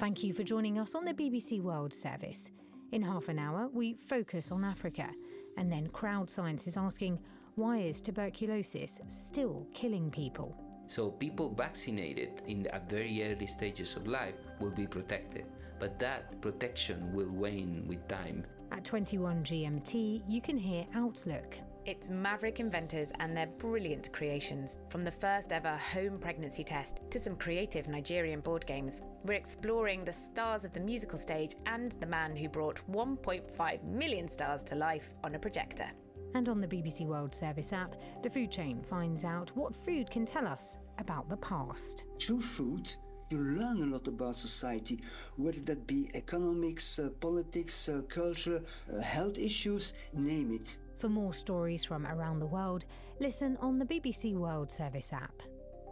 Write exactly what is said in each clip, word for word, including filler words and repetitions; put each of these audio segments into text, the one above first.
Thank you for joining us on the B B C World Service. In half an hour, we focus on Africa. And then Crowd Science is asking, why is tuberculosis still killing people? So people vaccinated in at very early stages of life will be protected, but that protection will wane with time. At twenty-one G M T, you can hear Outlook. It's maverick inventors and their brilliant creations. From the first ever home pregnancy test to some creative Nigerian board games, we're exploring the stars of the musical stage and the man who brought one point five million stars to life on a projector. And on the B B C World Service app, the food chain finds out what food can tell us about the past. Through food, you learn a lot about society, whether that be economics, uh, politics, uh, culture, uh, health issues, name it. For more stories from around the world, listen on the B B C World Service app.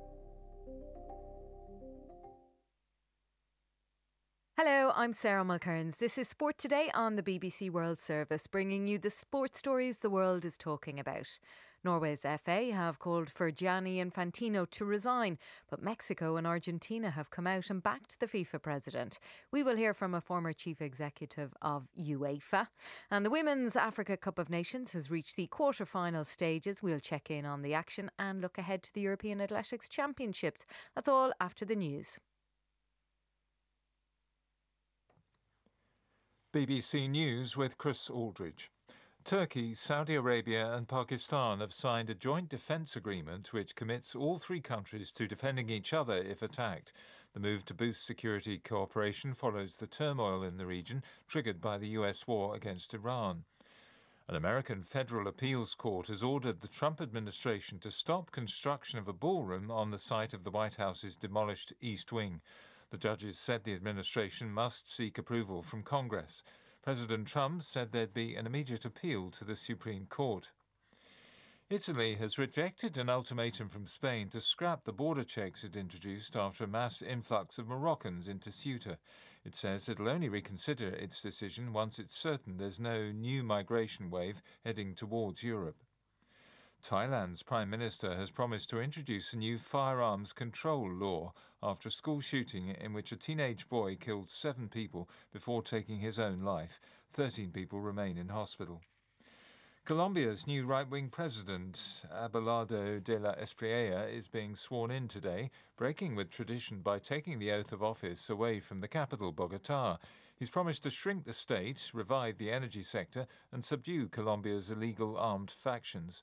Hello, I'm Sarah Mulcairns. This is Sport Today on the B B C World Service, bringing you the sports stories the world is talking about. Norway's F A have called for Gianni Infantino to resign, but Mexico and Argentina have come out and backed the FIFA president. We will hear from a former chief executive of UEFA. And the Women's Africa Cup of Nations has reached the quarter-final stages. We'll check in on the action and look ahead to the European Athletics Championships. That's all after the news. B B C News with Chris Aldridge. Turkey, Saudi Arabia and Pakistan have signed a joint defence agreement which commits all three countries to defending each other if attacked. The move to boost security cooperation follows the turmoil in the region triggered by the U S war against Iran. An American federal appeals court has ordered the Trump administration to stop construction of a ballroom on the site of the White House's demolished East Wing. The judges said the administration must seek approval from Congress. President Trump said there'd be an immediate appeal to the Supreme Court. Italy has rejected an ultimatum from Spain to scrap the border checks it introduced after a mass influx of Moroccans into Ceuta. It says it'll only reconsider its decision once it's certain there's no new migration wave heading towards Europe. Thailand's Prime Minister has promised to introduce a new firearms control law after a school shooting in which a teenage boy killed seven people before taking his own life. Thirteen people remain in hospital. Colombia's new right-wing president, Abelardo de la Espriella, is being sworn in today, breaking with tradition by taking the oath of office away from the capital, Bogotá. He's promised to shrink the state, revive the energy sector and subdue Colombia's illegal armed factions.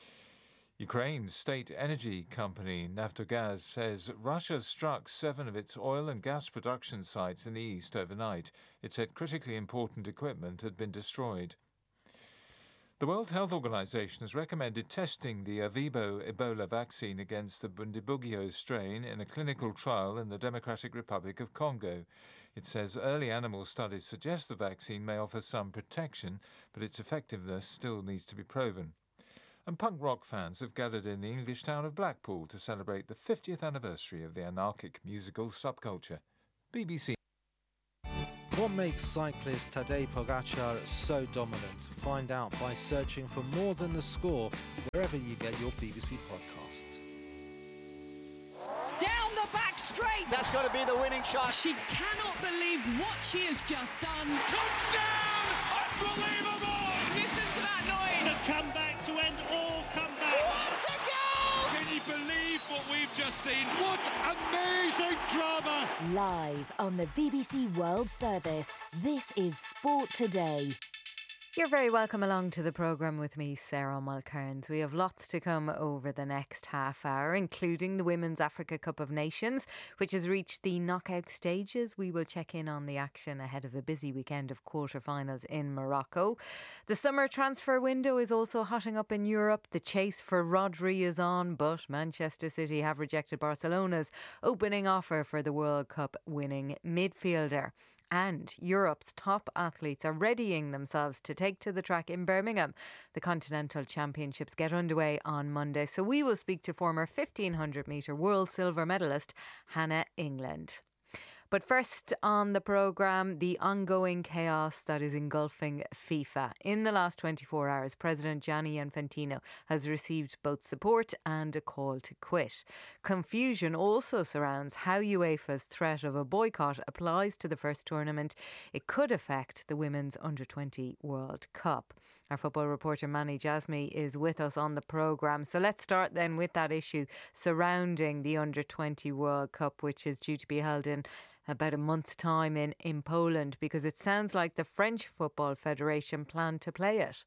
Ukraine's state energy company Naftogaz says Russia struck seven of its oil and gas production sites in the east overnight. It said critically important equipment had been destroyed. The World Health Organization has recommended testing the Ervebo Ebola vaccine against the Bundibugyo strain in a clinical trial in the Democratic Republic of Congo. It says early animal studies suggest the vaccine may offer some protection, but its effectiveness still needs to be proven. And punk rock fans have gathered in the English town of Blackpool to celebrate the fiftieth anniversary of the anarchic musical subculture. B B C. What makes cyclist Tadej Pogacar so dominant? Find out by searching for More Than the Score wherever you get your B B C podcasts. Down the back straight! That's got to be the winning shot. She cannot believe what she has just done. Touchdown! Unbelievable! Listen to that noise! The comeback to end all comebacks. What a goal! Can you believe what we've just seen? What amazing drama! Live on the B B C World Service, this is Sport Today. You're very welcome along to the programme with me, Sarah Mulcairns. We have lots to come over the next half hour, including the Women's Africa Cup of Nations, which has reached the knockout stages. We will check in on the action ahead of a busy weekend of quarter-finals in Morocco. The summer transfer window is also hotting up in Europe. The chase for Rodri is on, but Manchester City have rejected Barcelona's opening offer for the World Cup winning midfielder. And Europe's top athletes are readying themselves to take to the track in Birmingham. The Continental Championships get underway on Monday, so we will speak to former fifteen hundred metre world silver medalist Hannah England. But first on the programme, the ongoing chaos that is engulfing FIFA. In the last twenty-four hours, President Gianni Infantino has received both support and a call to quit. Confusion also surrounds how UEFA's threat of a boycott applies to the first tournament. It could affect the Women's under twenty World Cup. Our football reporter Manny Jasmy is with us on the programme. So let's start then with that issue surrounding the under twenty World Cup, which is due to be held in about a month's time in, in Poland, because it sounds like the French Football Federation plan to play it.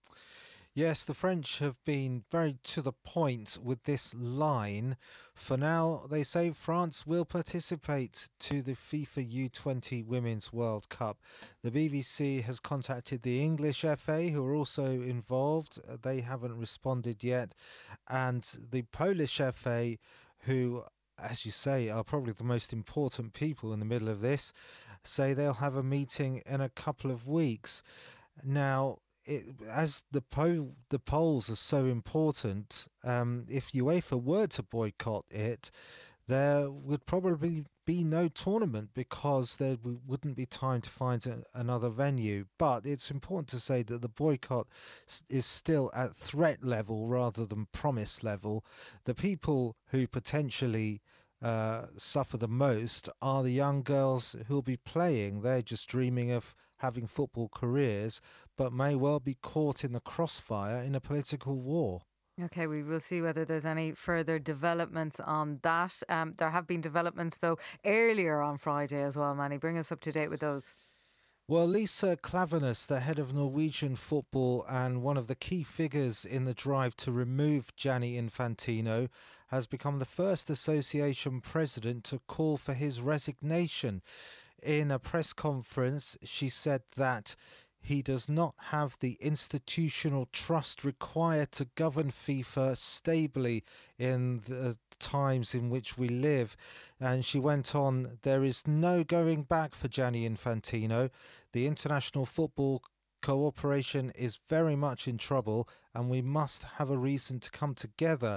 Yes, the French have been very to the point with this line. For now, they say France will participate to the FIFA U twenty Women's World Cup. The B B C has contacted the English F A, who are also involved. They haven't responded yet. And the Polish F A, who, as you say, are probably the most important people in the middle of this, say they'll have a meeting in a couple of weeks. Now, It, as the po- the polls are so important, um, if UEFA were to boycott it, there would probably be no tournament because there w- wouldn't be time to find a- another venue. But it's important to say that the boycott s- is still at threat level rather than promise level. The people who potentially uh, suffer the most are the young girls who'll be playing. They're just dreaming of having football careers, but may well be caught in the crossfire in a political war. Okay, we will see whether there's any further developments on that. Um, there have been developments, though, earlier on Friday as well, Manny. Bring us up to date with those. Well, Lisa Klaveness, the head of Norwegian football and one of the key figures in the drive to remove Gianni Infantino, has become the first association president to call for his resignation. In a press conference, she said that he does not have the institutional trust required to govern FIFA stably in the times in which we live. And she went on, there is no going back for Gianni Infantino. The international football cooperation is very much in trouble and we must have a reason to come together.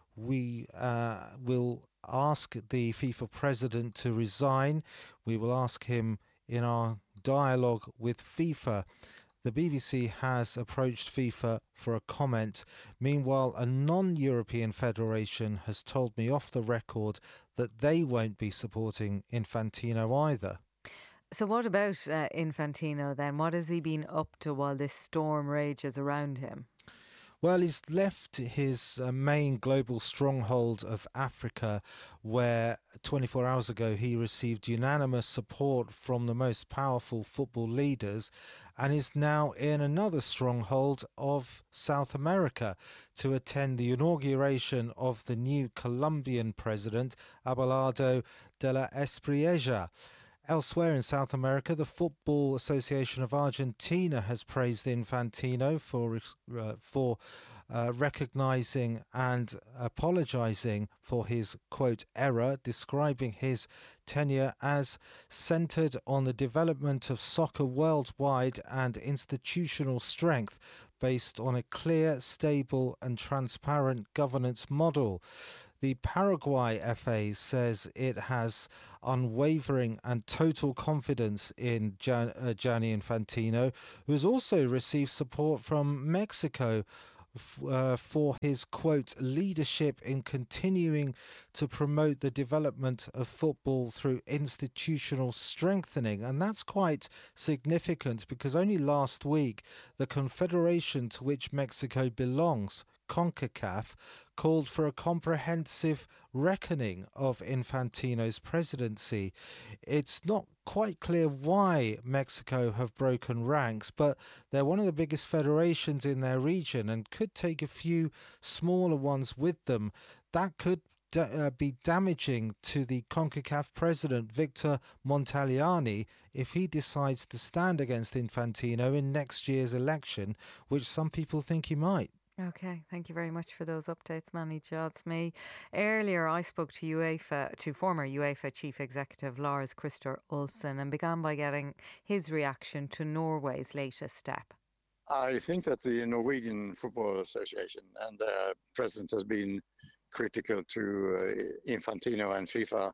We uh, will ask the FIFA president to resign. We will ask him in our dialogue with FIFA. The B B C has approached FIFA for a comment. Meanwhile, a non-European federation has told me off the record that they won't be supporting Infantino either. So what about uh, Infantino then? What has he been up to while this storm rages around him? Well, he's left his uh, main global stronghold of Africa, where twenty-four hours ago he received unanimous support from the most powerful football leaders, and is now in another stronghold of South America to attend the inauguration of the new Colombian president, Abelardo de la Espriella. Elsewhere in South America, the Football Association of Argentina has praised Infantino for uh, for uh, recognising and apologising for his, quote, error, describing his tenure as centred on the development of soccer worldwide and institutional strength based on a clear, stable and transparent governance model. The Paraguay F A says it has unwavering and total confidence in Gian, uh, Gianni Infantino, who has also received support from Mexico f- uh, for his, quote, leadership in continuing to promote the development of football through institutional strengthening. And that's quite significant because only last week the confederation to which Mexico belongs, CONCACAF, called for a comprehensive reckoning of Infantino's presidency. It's not quite clear why Mexico have broken ranks, but they're one of the biggest federations in their region and could take a few smaller ones with them. That could da- uh, be damaging to the CONCACAF president, Victor Montagliani, if he decides to stand against Infantino in next year's election, which some people think he might. Okay, thank you very much for those updates, Manny Jasmy. Earlier, I spoke to UEFA, to former UEFA Chief Executive Lars Christer Olsen, and began by getting his reaction to Norway's latest step. I think that the Norwegian Football Association and the president has been critical to uh, Infantino and FIFA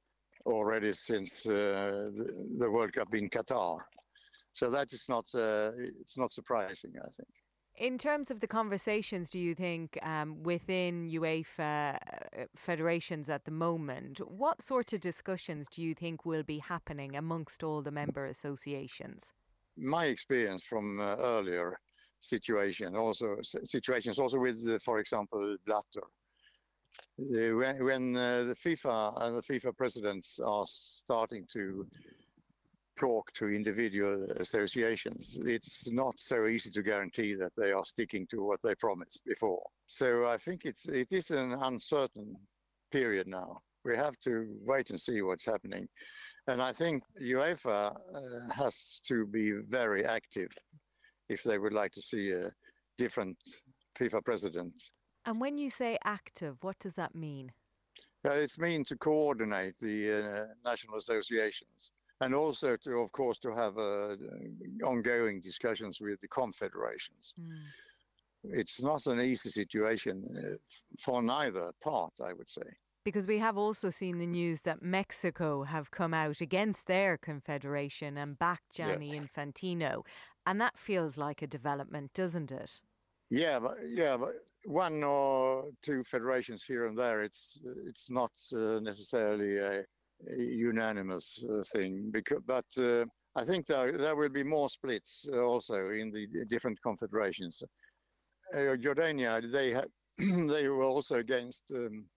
already since uh, the, the World Cup in Qatar. So that is not, uh, it's not surprising, I think. In terms of the conversations, do you think, um, within UEFA federations at the moment, what sort of discussions do you think will be happening amongst all the member associations? My experience from uh, earlier situation, also situations, also with, uh, for example, Blatter. The, when when uh, the FIFA and the FIFA presidents are starting to talk to individual associations, it's not so easy to guarantee that they are sticking to what they promised before. So I think it's it is an uncertain period now. We have to wait and see what's happening. And I think UEFA uh, has to be very active if they would like to see a different FIFA president. And when you say active, what does that mean? Uh, it's mean to coordinate the uh, national associations. And also, to, of course, to have uh, ongoing discussions with the confederations. Mm. It's not an easy situation uh, for neither part, I would say. Because we have also seen the news that Mexico have come out against their confederation and backed Gianni yes. Infantino. And that feels like a development, doesn't it? Yeah, but, yeah, but one or two federations here and there, it's, it's not uh, necessarily a... unanimous uh, thing, because, but uh, I think there, there will be more splits uh, also in the different confederations. Uh, Jordania, they had, they were also against um,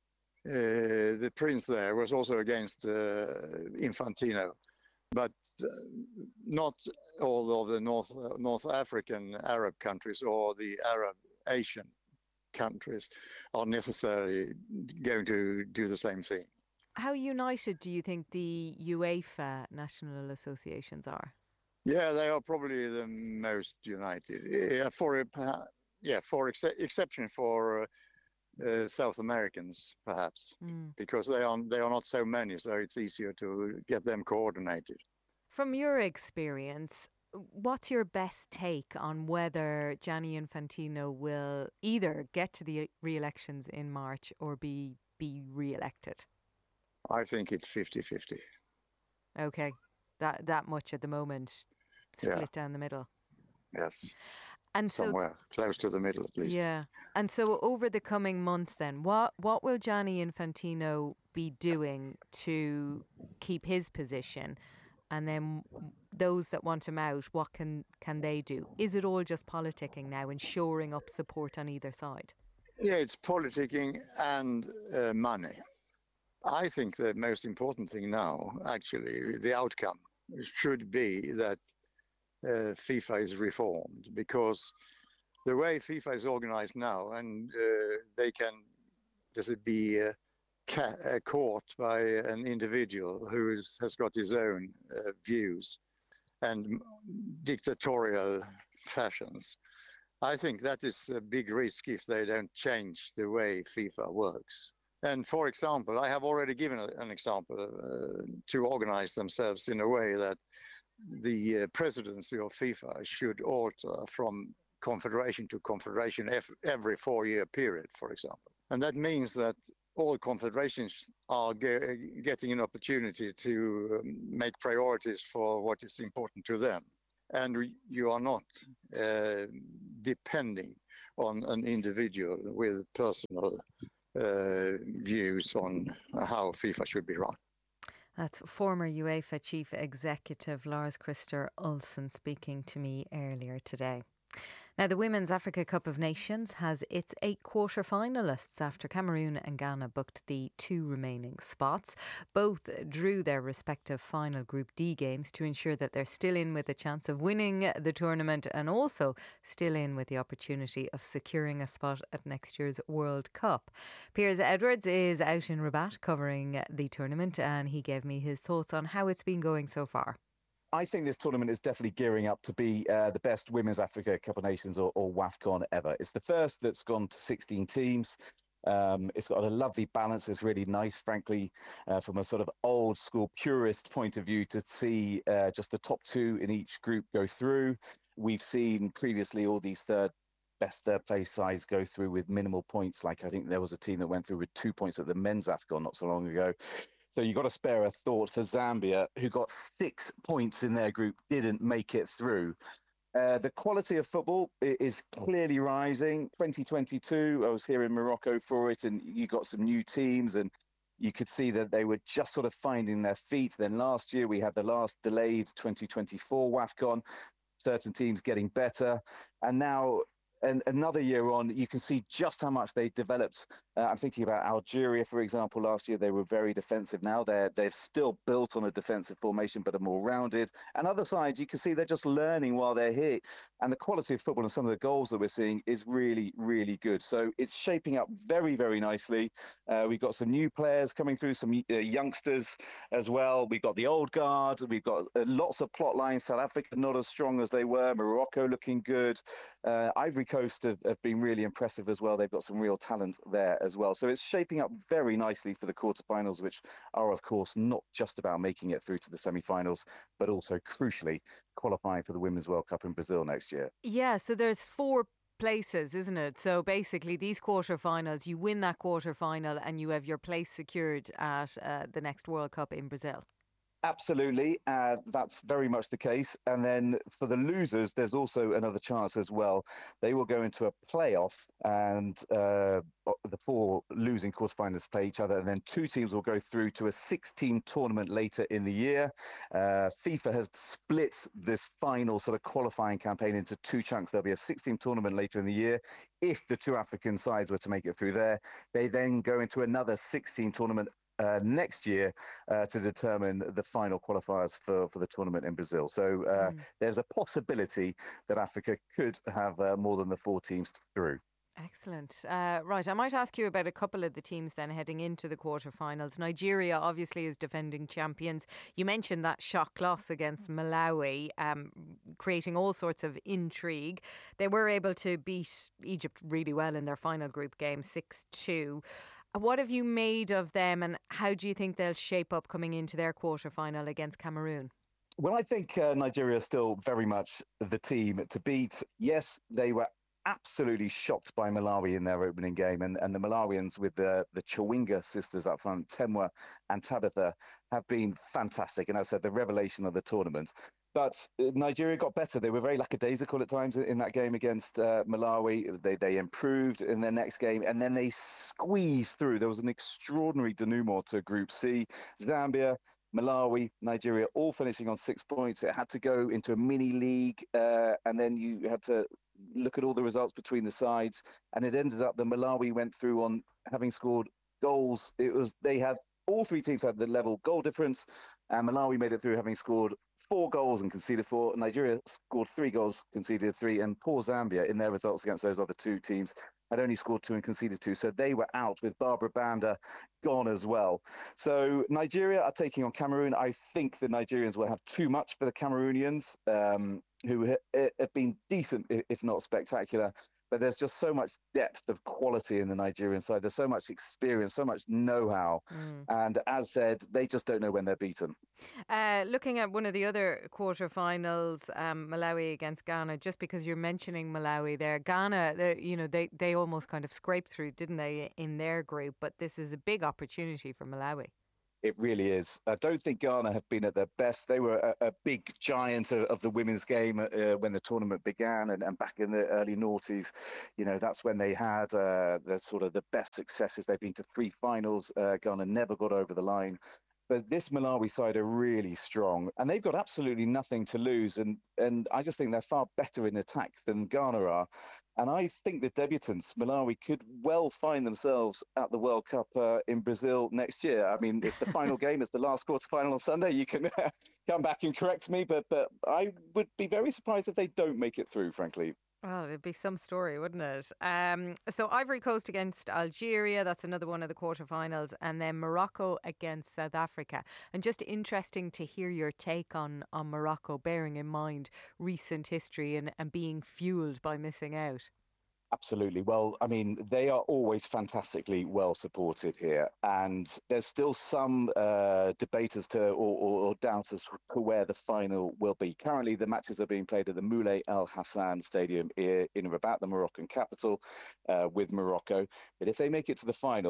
uh, the prince there was also against uh, Infantino, but uh, not all of the North uh, North African Arab countries or the Arab Asian countries are necessarily going to do the same thing. How united do you think the UEFA national associations are? Yeah, they are probably the most united. Yeah, for yeah, for ex exception for uh, uh, South Americans, perhaps, mm. because they are they are not so many, so it's easier to get them coordinated. From your experience, what's your best take on whether Gianni Infantino will either get to the re-elections in March or be be re-elected? I think it's fifty fifty. Okay, that that much at the moment, split yeah. down the middle. Yes, and somewhere so, close to the middle at least. Yeah, and so over the coming months, then, what what will Gianni Infantino be doing to keep his position, and then those that want him out, what can can they do? Is it all just politicking now and shoring up support on either side? Yeah, it's politicking and uh, money. I think the most important thing now, actually, the outcome should be that uh, FIFA is reformed, because the way FIFA is organized now, and uh, they can just be uh, ca uh, caught by an individual who is, has got his own uh, views and dictatorial fashions. I think that is a big risk if they don't change the way FIFA works. And for example, I have already given a, an example uh, to organize themselves in a way that the uh, presidency of FIFA should alter from confederation to confederation every four-year period, for example. And that means that all confederations are ge getting an opportunity to um, make priorities for what is important to them. And you are not uh, depending on an individual with personal Uh, views on how FIFA should be run. That's former UEFA Chief Executive Lars-Christer Olsen speaking to me earlier today. Now, the Women's Africa Cup of Nations has its eight quarter-finalists after Cameroon and Ghana booked the two remaining spots. Both drew their respective final Group D games to ensure that they're still in with a chance of winning the tournament and also still in with the opportunity of securing a spot at next year's World Cup. Piers Edwards is out in Rabat covering the tournament, and he gave me his thoughts on how it's been going so far. I think this tournament is definitely gearing up to be uh, the best Women's Africa Cup of Nations or, or WAFCON ever. It's the first that's gone to sixteen teams. Um, it's got a lovely balance. It's really nice, frankly, uh, from a sort of old school purist point of view, to see uh, just the top two in each group go through. We've seen previously all these third best third place sides go through with minimal points. Like I think there was a team that went through with two points at the men's AFCON not so long ago. So you got to spare a thought for Zambia, who got six points in their group, didn't make it through. Uh, the quality of football is clearly rising. twenty twenty-two, I was here in Morocco for it, and you got some new teams, and you could see that they were just sort of finding their feet. Then last year, we had the last delayed twenty twenty-four WAFCON, certain teams getting better. And now, and another year on, you can see just how much they developed. Uh, I'm thinking about Algeria, for example. Last year, they were very defensive. Now they're they've still built on a defensive formation, but are more rounded. And other sides, you can see they're just learning while they're here. And the quality of football and some of the goals that we're seeing is really, really good. So it's shaping up very, very nicely. Uh, we've got some new players coming through, some uh, youngsters as well. We've got the old guard. We've got uh, lots of plot lines. South Africa not as strong as they were. Morocco looking good. Uh, Ivory Coast have, have been really impressive as well. They've got some real talent there as well. So it's shaping up very nicely for the quarterfinals, which are, of course, not just about making it through to the semi-finals, but also, crucially, qualifying for the Women's World Cup in Brazil next year. Yeah, so there's four places, isn't it? So basically, these quarterfinals, you win that quarterfinal and you have your place secured at uh, the next World Cup in Brazil. Absolutely, uh, that's very much the case. And then for the losers, there's also another chance as well. They will go into a playoff, and uh, the four losing quarterfinalists play each other, and then two teams will go through to a six-team tournament later in the year. Uh, FIFA has split this final sort of qualifying campaign into two chunks. There'll be a six-team tournament later in the year. If the two African sides were to make it through there, they then go into another six-team tournament Uh, next year uh, to determine the final qualifiers for, for the tournament in Brazil. So uh, mm. there's a possibility that Africa could have uh, more than the four teams through. Excellent. Uh, right, I might ask you about a couple of the teams then heading into the quarterfinals. Nigeria obviously is defending champions. You mentioned that shock loss against Malawi, um, creating all sorts of intrigue. They were able to beat Egypt really well in their final group game, six two. What have you made of them, and how do you think they'll shape up coming into their quarterfinal against Cameroon? Well, I think uh, Nigeria is still very much the team to beat. Yes, they were absolutely shocked by Malawi in their opening game, and, and the Malawians with the, the Chawinga sisters up front, Temwa and Tabitha, have been fantastic. And as I said, the revelation of the tournament. But Nigeria got better. They were very lackadaisical at times in that game against uh, Malawi. They they improved in their next game, and then they squeezed through. There was an extraordinary denouement to Group C. Zambia, Malawi, Nigeria, all finishing on six points. It had to go into a mini league, uh, and then you had to look at all the results between the sides. And it ended up that Malawi went through on having scored goals. It was they had all three teams had the level goal difference. And Malawi made it through having scored four goals and conceded four. Nigeria scored three goals, conceded three. And poor Zambia, in their results against those other two teams, had only scored two and conceded two. So they were out with Barbara Banda gone as well. So Nigeria are taking on Cameroon. I think the Nigerians will have too much for the Cameroonians, um, who ha- have been decent, if not spectacular. But there's just so much depth of quality in the Nigerian side. There's so much experience, so much know-how. Mm. And as said, they just don't know when they're beaten. Uh, looking at one of the other quarterfinals, um, Malawi against Ghana, just because you're mentioning Malawi there, Ghana, you know, they, they almost kind of scraped through, didn't they, in their group? But this is a big opportunity for Malawi. It really is. I don't think Ghana have been at their best. They were a, a big giant of, of the women's game uh, when the tournament began, and, and back in the early noughties, you know, that's when they had uh, the sort of the best successes. They've been to three finals. Uh, Ghana never got over the line. But this Malawi side are really strong, and they've got absolutely nothing to lose. And and I just think they're far better in attack than Ghana are. And I think the debutants, Malawi, could well find themselves at the World Cup uh, in Brazil next year. I mean, it's the final game. It's the last quarterfinal on Sunday. You can uh, come back and correct me, but, but I would be very surprised if they don't make it through, frankly. Well, it'd be some story, wouldn't it? Um, so Ivory Coast against Algeria, that's another one of the quarterfinals, and then Morocco against South Africa. And just interesting to hear your take on, on Morocco, bearing in mind recent history and, and being fuelled by missing out. Absolutely. Well, I mean, they are always fantastically well supported here. And there's still some uh, debate as to, or, or, or doubt as to where the final will be. Currently, the matches are being played at the Moulay Al Hassan Stadium in Rabat, the Moroccan capital, uh, with Morocco. But if they make it to the final,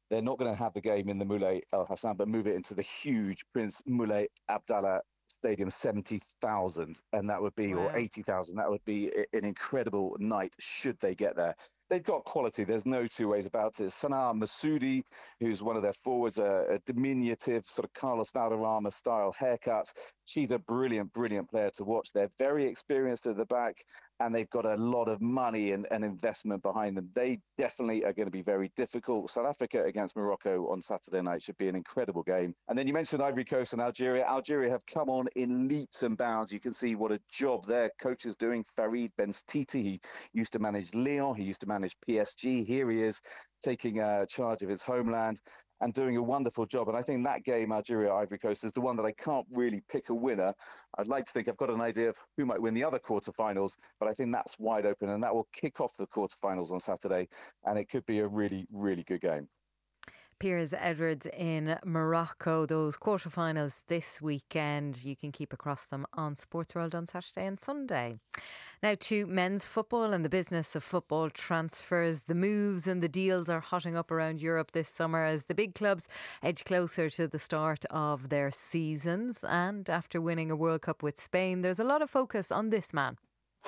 they're not going to have the game in the Moulay El Hassan, but move it into the huge Prince Moulay Abdallah Stadium, seventy thousand, and that would be, wow. or eighty thousand. That would be an incredible night should they get there. They've got quality. There's no two ways about it. Sana Masoudi, who's one of their forwards, a, a diminutive sort of Carlos Valderrama style haircut. She's a brilliant, brilliant player to watch. They're very experienced at the back, and they've got a lot of money and, and investment behind them. They definitely are going to be very difficult. South Africa against Morocco on Saturday night should be an incredible game. And then you mentioned Ivory Coast and Algeria. Algeria have come on in leaps and bounds. You can see what a job their coach is doing. Farid Benstiti, he used to manage Lyon. He used to manage P S G. Here he is taking uh, charge of his homeland and doing a wonderful job. And I think that game, Algeria-Ivory Coast, is the one that I can't really pick a winner. I'd like to think I've got an idea of who might win the other quarterfinals, but I think that's wide open, and that will kick off the quarterfinals on Saturday, and it could be a really, really good game. Piers Edwards in Morocco. Those quarterfinals this weekend, you can keep across them on Sports World on Saturday and Sunday. Now to men's football and the business of football transfers. The moves and the deals are hotting up around Europe this summer as the big clubs edge closer to the start of their seasons. And after winning a World Cup with Spain, there's a lot of focus on this man.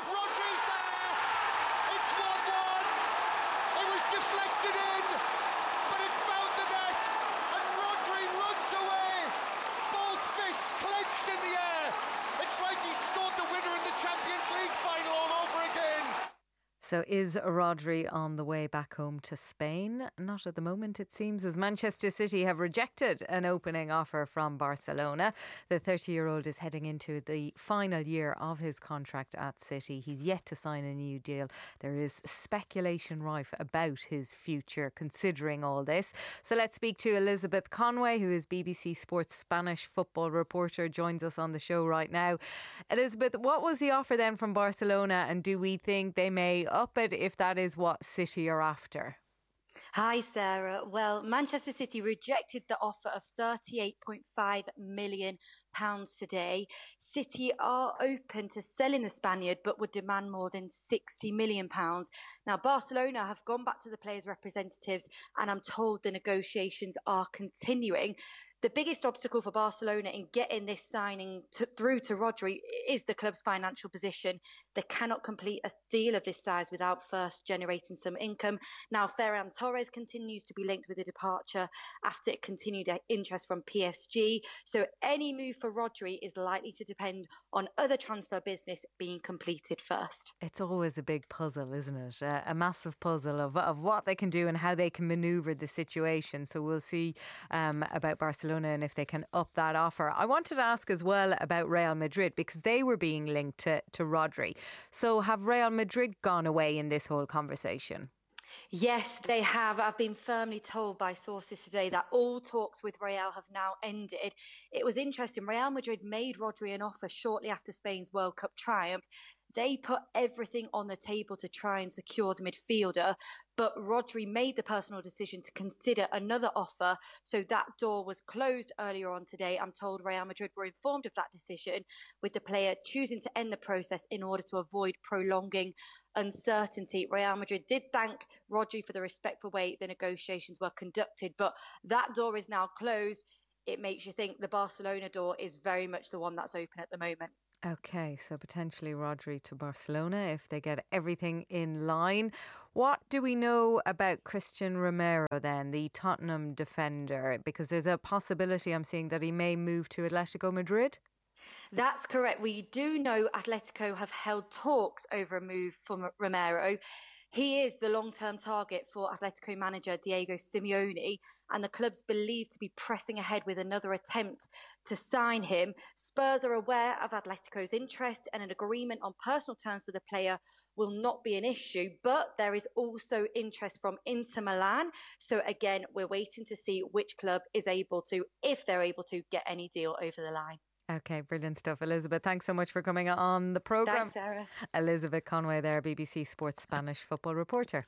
So is Rodri on the way back home to Spain? Not at the moment, it seems, as Manchester City have rejected an opening offer from Barcelona. The thirty-year-old is heading into the final year of his contract at City. He's yet to sign a new deal. There is speculation rife about his future considering all this. So let's speak to Elizabeth Conway, who is B B C Sports Spanish football reporter, joins us on the show right now. Elizabeth, what was the offer then from Barcelona, and do we think they may up it if that is what City are after? Hi, Sarah. Well, Manchester City rejected the offer of thirty-eight point five million pounds today. City are open to selling the Spaniard, but would demand more than sixty million pounds. Now, Barcelona have gone back to the players' representatives, and I'm told the negotiations are continuing. The biggest obstacle for Barcelona in getting this signing to, through to Rodri is the club's financial position. They cannot complete a deal of this size without first generating some income. Now, Ferran Torres continues to be linked with a departure after it continued interest from P S G. So any move for Rodri is likely to depend on other transfer business being completed first. It's always a big puzzle, isn't it? Uh, a massive puzzle of, of what they can do and how they can manoeuvre the situation. So we'll see um, about Barcelona and if they can up that offer. I wanted to ask as well about Real Madrid, because they were being linked to, to Rodri. So have Real Madrid gone away in this whole conversation? Yes, they have. I've been firmly told by sources today that all talks with Real have now ended. It was interesting. Real Madrid made Rodri an offer shortly after Spain's World Cup triumph. They put everything on the table to try and secure the midfielder, but Rodri made the personal decision to consider another offer, so that door was closed earlier on today. I'm told Real Madrid were informed of that decision, with the player choosing to end the process in order to avoid prolonging uncertainty. Real Madrid did thank Rodri for the respectful way the negotiations were conducted, but that door is now closed. It makes you think the Barcelona door is very much the one that's open at the moment. Okay, so potentially Rodri to Barcelona if they get everything in line. What do we know about Christian Romero then, the Tottenham defender? Because there's a possibility I'm seeing that he may move to Atletico Madrid. That's correct. We do know Atletico have held talks over a move for Romero. He is the long-term target for Atletico manager Diego Simeone, and the club's believed to be pressing ahead with another attempt to sign him. Spurs are aware of Atletico's interest, and an agreement on personal terms for the player will not be an issue, but there is also interest from Inter Milan. So again, we're waiting to see which club is able to, if they're able to, get any deal over the line. Okay, brilliant stuff. Elizabeth, thanks so much for coming on the programme. Thanks, Sarah. Elizabeth Conway there, B B C Sports Spanish football reporter.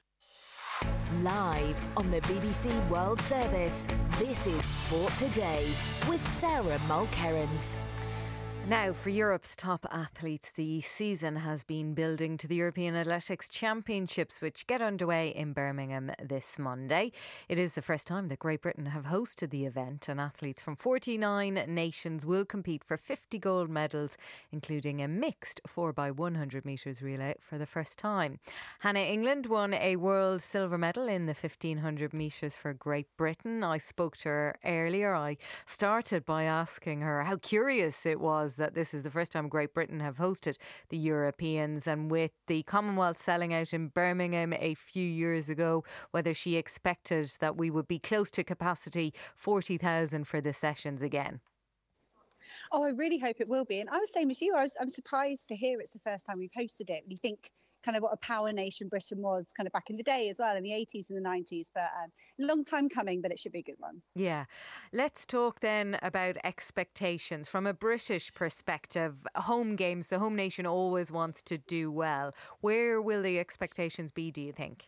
Live on the B B C World Service, this is Sport Today with Sarah Mulkerrins. Now, for Europe's top athletes, the season has been building to the European Athletics Championships, which get underway in Birmingham this Monday. It is the first time that Great Britain have hosted the event, and athletes from forty-nine nations will compete for fifty gold medals, including a mixed four by one hundred metres relay for the first time. Hannah England won a world silver medal in the fifteen hundred metres for Great Britain. I spoke to her earlier. I started by asking her how curious it was that this is the first time Great Britain have hosted the Europeans, and with the Commonwealth selling out in Birmingham a few years ago, whether she expected that we would be close to capacity forty thousand for the sessions again. Oh, I really hope it will be. And I was same as you. I was, I'm surprised to hear it's the first time we've hosted it. You think kind of what a power nation Britain was kind of back in the day as well, in the eighties and the nineties. But um, long time coming, but it should be a good one. Yeah. Let's talk then about expectations. From a British perspective, home games, the home nation always wants to do well. Where will the expectations be, do you think?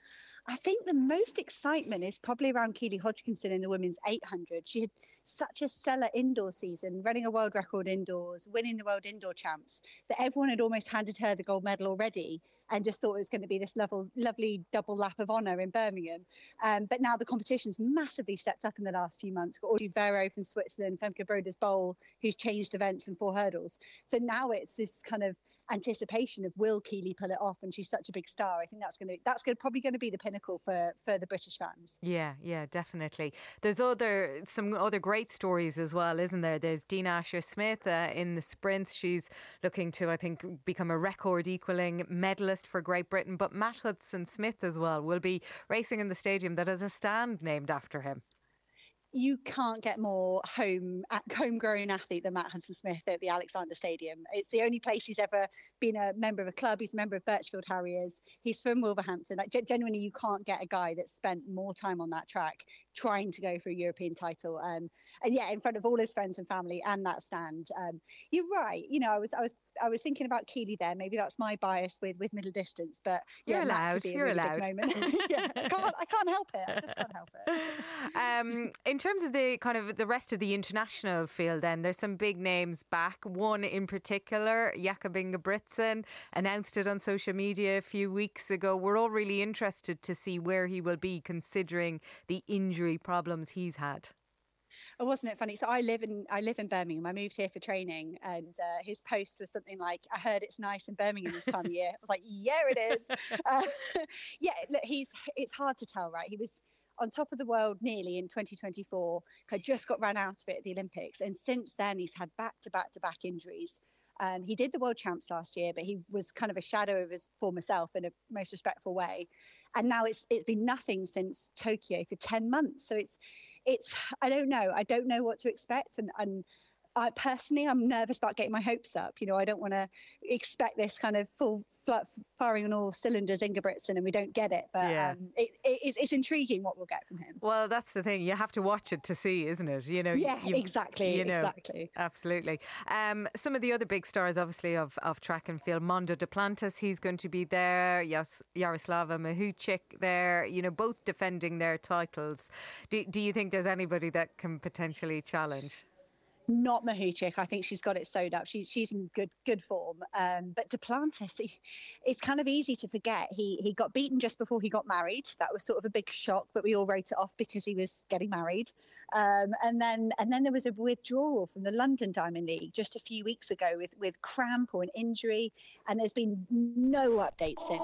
I think the most excitement is probably around Keely Hodgkinson in the women's eight hundred. She had such a stellar indoor season, running a world record indoors, winning the world indoor champs, that everyone had almost handed her the gold medal already and just thought it was going to be this level, lovely double lap of honour in Birmingham. Um, but now the competition's massively stepped up in the last few months. We've got Audrey Vero from Switzerland, Femke Broders Bowl, who's changed events and four hurdles. So now it's this kind of anticipation of, will Keely pull it off? And she's such a big star. I think that's going to that's going to, probably going to be the pinnacle for for the British fans. Yeah, yeah, definitely. There's other some other great stories as well, isn't there? There's Dean Asher-Smith uh, in the sprints. She's looking to, I think, become a record equaling medalist for Great Britain. But Matt Hudson-Smith as well will be racing in the stadium that has a stand named after him. You can't get more home homegrown athlete than Matt Hudson-Smith at the Alexander Stadium. It's the only place he's ever been a member of a club. He's a member of Birchfield Harriers. He's from Wolverhampton. Like, genuinely, you can't get a guy that's spent more time on that track trying to go for a European title. Um, and yeah, in front of all his friends and family and that stand. Um, you're right. You know, I was I was I was thinking about Keely there. Maybe that's my bias with with middle distance, but yeah, you're allowed. You're really allowed. yeah, I can't I can't help it. I just can't help it. Um, in terms of the kind of the rest of the international field, then there's some big names back. One in particular, Jakob Ingebrigtsen, announced it on social media a few weeks ago. We're all really interested to see where he will be, considering the injury problems he's had. Oh, wasn't it funny? So I live in I live in Birmingham. I moved here for training, and uh, his post was something like, "I heard it's nice in Birmingham this time of year." I was like, "Yeah, it is." uh, yeah, look, he's it's hard to tell, right? He was on top of the world nearly in twenty twenty-four. Had just got run out of it at the Olympics, and since then he's had back to back to back injuries. Um, he did the world champs last year, but he was kind of a shadow of his former self in a most respectful way. And now it's it's been nothing since Tokyo for ten months. So it's it's I don't know. I don't know what to expect. And, and I personally, I'm nervous about getting my hopes up. You know, I don't want to expect this kind of full fl- firing on all cylinders Ingebrigtsen and we don't get it. But yeah. um, it, it, it's intriguing what we'll get from him. Well, that's the thing. You have to watch it to see, isn't it? You know. Yeah, you, exactly. You know, exactly. Absolutely. Um, some of the other big stars, obviously, of, of track and field. Mondo Duplantis, he's going to be there. Yas- Yaroslava Mahuchik there. You know, both defending their titles. Do, do you think there's anybody that can potentially challenge? Not Mahuchik. I think she's got it sewed up. She's she's in good good form. Um, but Duplantis, he, it's kind of easy to forget. He he got beaten just before he got married. That was sort of a big shock, but we all wrote it off because he was getting married. Um, and then and then there was a withdrawal from the London Diamond League just a few weeks ago with with cramp or an injury. And there's been no updates since.